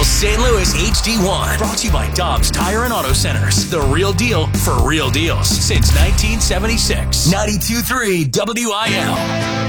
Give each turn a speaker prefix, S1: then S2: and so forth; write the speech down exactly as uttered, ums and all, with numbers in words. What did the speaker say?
S1: Saint Louis H D one. Brought to you by Dobbs Tire and Auto Centers. The real deal for real deals since nineteen seventy-six. ninety-two point three W I L.